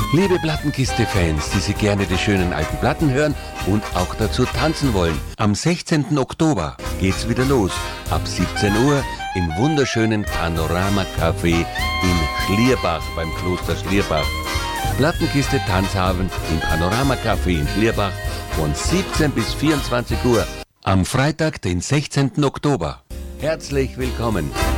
Liebe Plattenkiste-Fans, die sich gerne die schönen alten Platten hören und auch dazu tanzen wollen. Am 16. Oktober geht's wieder los. Ab 17 Uhr im wunderschönen Panorama Café in Schlierbach beim Kloster Schlierbach. Plattenkiste Tanzabend im Panorama Café in Schlierbach von 17 bis 24 Uhr am Freitag, den 16. Oktober. Herzlich willkommen.